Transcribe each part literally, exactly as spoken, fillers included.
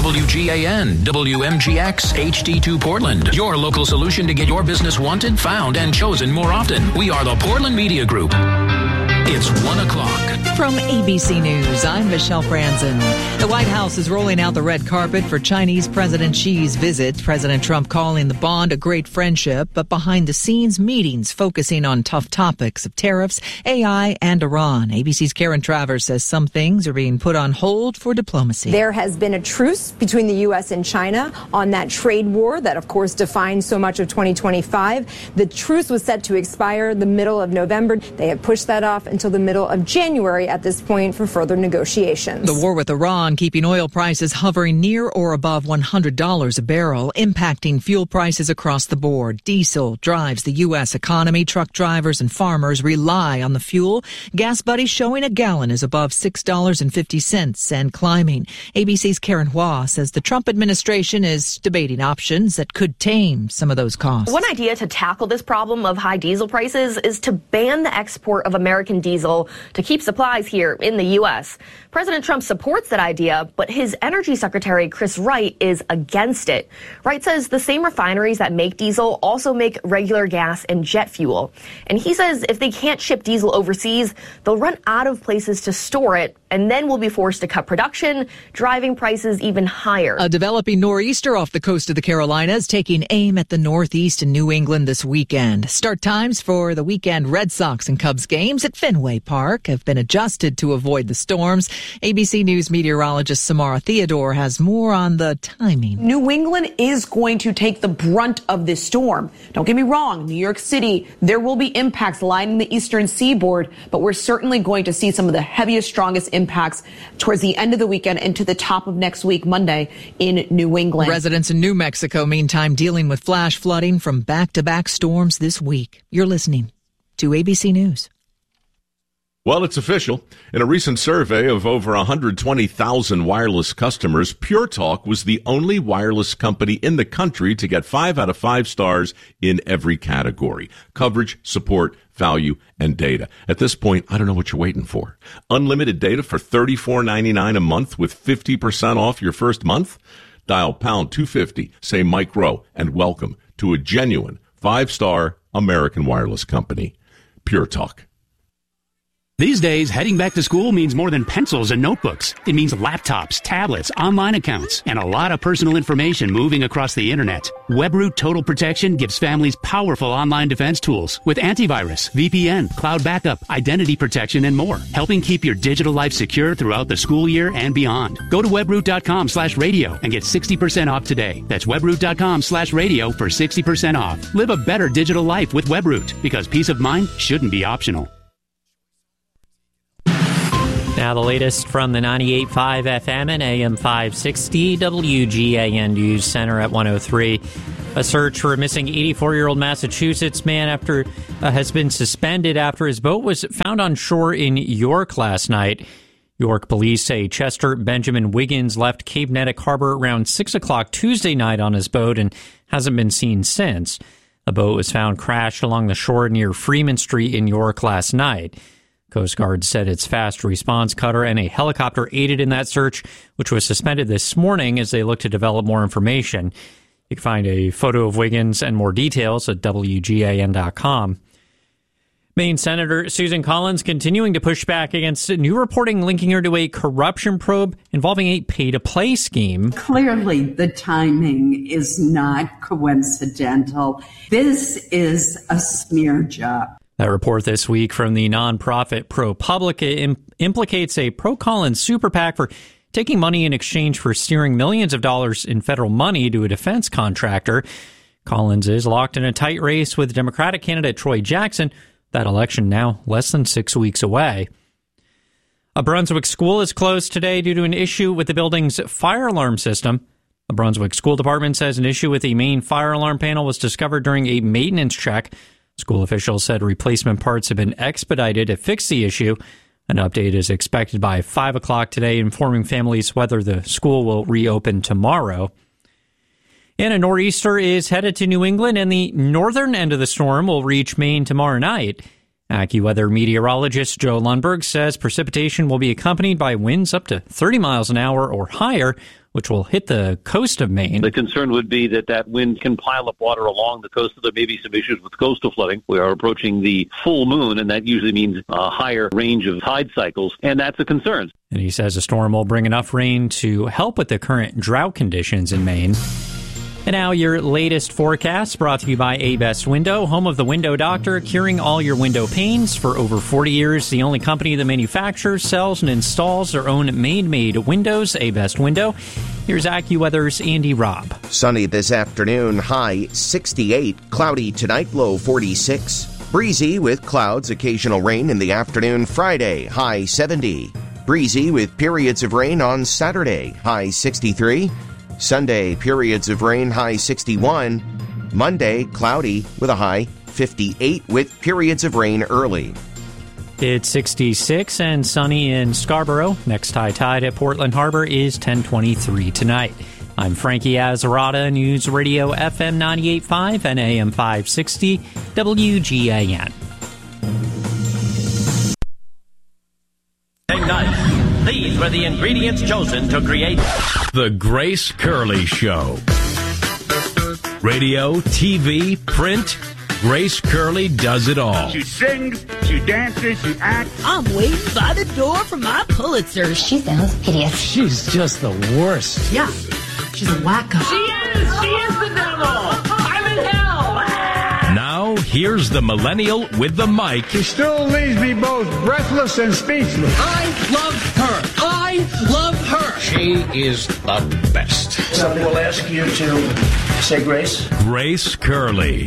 W G A N, W M G X, H D two Portland. Your local solution to get your business wanted, found, and chosen more often. We are the Portland Media Group. It's one o'clock. From A B C News, I'm Michelle Franzen. The White House is rolling out the red carpet for Chinese President Xi's visit. President Trump calling the bond a great friendship, but behind the scenes meetings focusing on tough topics of tariffs, A I, and Iran. A B C's Karen Travers says some things are being put on hold for diplomacy. There has been a truce between the U S and China on that trade war that, of course, defines so much of twenty twenty-five. The truce was set to expire the middle of November. They have pushed that off until the middle of January at this point for further negotiations. The war with Iran keeping oil prices hovering near or above one hundred dollars a barrel, impacting fuel prices across the board. Diesel drives the U S economy. Truck drivers and farmers rely on the fuel. Gas Buddy showing a gallon is above six dollars and fifty cents and climbing. A B C's Karen Hua says the Trump administration is debating options that could tame some of those costs. One idea to tackle this problem of high diesel prices is to ban the export of American diesel to keep supplies here in the U S. President Trump supports that idea, but his Energy Secretary Chris Wright is against it. Wright says the same refineries that make diesel also make regular gas and jet fuel. And he says if they can't ship diesel overseas, they'll run out of places to store it, and then we'll be forced to cut production, driving prices even higher. A developing nor'easter off the coast of the Carolinas taking aim at the Northeast and New England this weekend. Start times for the weekend Red Sox and Cubs games at Fenway Park have been adjusted to avoid the storms. A B C News meteorologist Samara Theodore has more on the timing. New England is going to take the brunt of this storm. Don't get me wrong, New York City, there will be impacts lining the eastern seaboard, but we're certainly going to see some of the heaviest, strongest impacts towards the end of the weekend into the top of next week, Monday, in New England. Residents in New Mexico, meantime, dealing with flash flooding from back-to-back storms this week. You're listening to A B C News. Well, it's official. In a recent survey of over one hundred twenty thousand wireless customers, Pure Talk was the only wireless company in the country to get five out of five stars in every category: coverage, support, value, and data. At this point, I don't know what you're waiting for. Unlimited data for thirty-four ninety-nine a month with fifty percent off your first month? Dial pound two fifty, say Mike Rowe, and welcome to a genuine five-star American wireless company. Pure Talk. These days, heading back to school means more than pencils and notebooks. It means laptops, tablets, online accounts, and a lot of personal information moving across the internet. WebRoot Total Protection gives families powerful online defense tools with antivirus, V P N, cloud backup, identity protection, and more, helping keep your digital life secure throughout the school year and beyond. Go to webroot.com slash radio and get sixty percent off today. That's webroot.com slash radio for sixty percent off. Live a better digital life with WebRoot, because peace of mind shouldn't be optional. Now the latest from the ninety-eight point five F M and A M five sixty W G A N News Center at one oh three. A search for a missing eighty-four-year-old Massachusetts man after uh, has been suspended after his boat was found on shore in York last night. York police say Chester Benjamin Wiggins left Cape Nettic Harbor around six o'clock Tuesday night on his boat and hasn't been seen since. The boat was found crashed along the shore near Freeman Street in York last night. Coast Guard said its fast response cutter and a helicopter aided in that search, which was suspended this morning as they look to develop more information. You can find a photo of Wiggins and more details at W G A N dot com. Maine Senator Susan Collins continuing to push back against new reporting linking her to a corruption probe involving a pay-to-play scheme. Clearly, the timing is not coincidental. This is a smear job. That report this week from the nonprofit ProPublica im- implicates a pro-Collins super PAC for taking money in exchange for steering millions of dollars in federal money to a defense contractor. Collins is locked in a tight race with Democratic candidate Troy Jackson. That election now less than six weeks away. A Brunswick school is closed today due to an issue with the building's fire alarm system. The Brunswick School Department says an issue with the main fire alarm panel was discovered during a maintenance check. School officials said replacement parts have been expedited to fix the issue. An update is expected by five o'clock today, informing families whether the school will reopen tomorrow. And a nor'easter is headed to New England, and the northern end of the storm will reach Maine tomorrow night. AccuWeather meteorologist Joe Lundberg says precipitation will be accompanied by winds up to thirty miles an hour or higher, which will hit the coast of Maine. The concern would be that that wind can pile up water along the coast, so there may be some issues with coastal flooding. We are approaching the full moon, and that usually means a higher range of tide cycles, and that's a concern. And he says a storm will bring enough rain to help with the current drought conditions in Maine. And now your latest forecast brought to you by A-Best Window, home of the Window Doctor, curing all your window pains. For over forty years, the only company that manufactures, sells, and installs their own Maine-made windows, A-Best Window. Here's AccuWeather's Andy Robb. Sunny this afternoon, high sixty-eight. Cloudy tonight, low forty-six. Breezy with clouds, occasional rain in the afternoon. Friday, high seventy. Breezy with periods of rain on Saturday, high sixty-three. Sunday, periods of rain, high sixty-one. Monday, cloudy with a high fifty-eight with periods of rain early. It's sixty-six and sunny in Scarborough. Next high tide at Portland Harbor is ten twenty-three tonight. I'm Frankie Azarada, News Radio F M ninety-eight point five and A M five sixty W G A N. Nice. These were the ingredients chosen to create The Grace Curley Show. Radio, T V, print, Grace Curley does it all. She sings, she dances, she acts. I'm waiting by the door for my Pulitzer. She sounds hideous. She's just the worst. Yeah, she's a wacko. She is! She is the devil! I'm in hell! Now, here's the millennial with the mic. She still leaves me both breathless and speechless. I love her. I love her. She is the best. So we'll ask you to say grace. Grace Curley.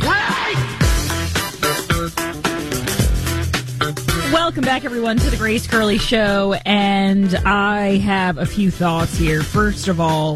Welcome back, everyone, to the Grace Curley Show, and I have a few thoughts here. First of all,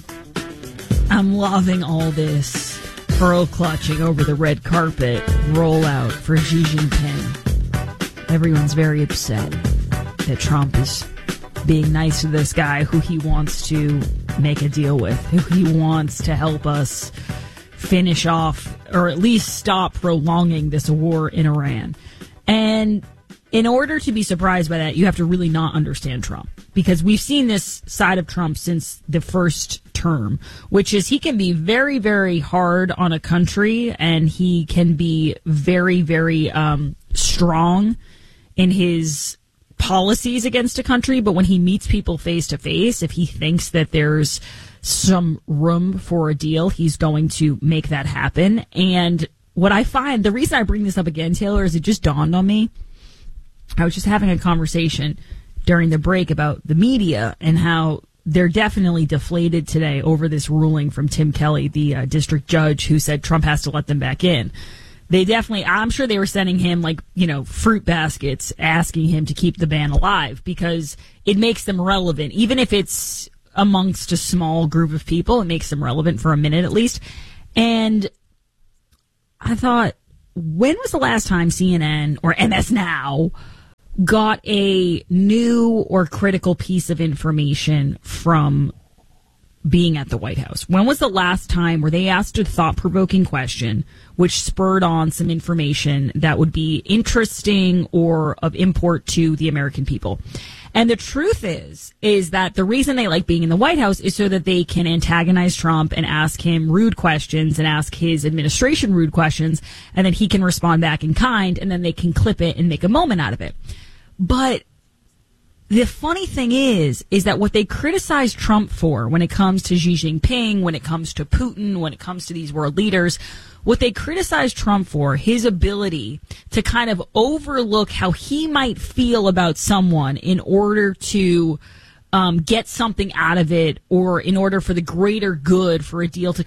I'm loving all this pearl clutching over the red carpet rollout for Xi Jinping. Everyone's very upset that Trump is being nice to this guy who he wants to make a deal with, who he wants to help us finish off or at least stop prolonging this war in Iran. And in order to be surprised by that, you have to really not understand Trump, because we've seen this side of Trump since the first term, which is he can be very, very hard on a country, and he can be very, very um, strong in his policies against a country. But when he meets people face to face, if he thinks that there's some room for a deal, he's going to make that happen. And what I find, the reason I bring this up again, Taylor, is it just dawned on me. I was just having a conversation during the break about the media and how they're definitely deflated today over this ruling from Tim Kelly, the uh, district judge who said Trump has to let them back in. They definitely, I'm sure they were sending him like, you know, fruit baskets, asking him to keep the ban alive because it makes them relevant. Even if it's amongst a small group of people, it makes them relevant for a minute at least. And I thought, when was the last time C N N or M S Now got a new or critical piece of information from being at the White House? When was the last time where they asked a thought-provoking question which spurred on some information that would be interesting or of import to the American people? And the truth is, is that the reason they like being in the White House is so that they can antagonize Trump and ask him rude questions and ask his administration rude questions, and then he can respond back in kind, and then they can clip it and make a moment out of it. But the funny thing is, is that what they criticize Trump for when it comes to Xi Jinping, when it comes to Putin, when it comes to these world leaders, what they criticize Trump for, his ability to kind of overlook how he might feel about someone in order to um, get something out of it, or in order for the greater good for a deal to